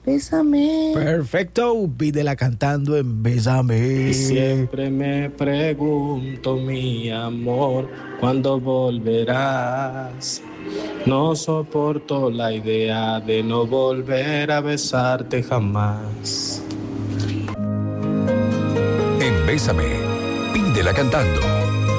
Bésame. Perfecto, pídela cantando en Bésame. Y siempre me pregunto, mi amor, ¿cuándo volverás? No soporto la idea de no volver a besarte jamás. En Bésame, pídela cantando.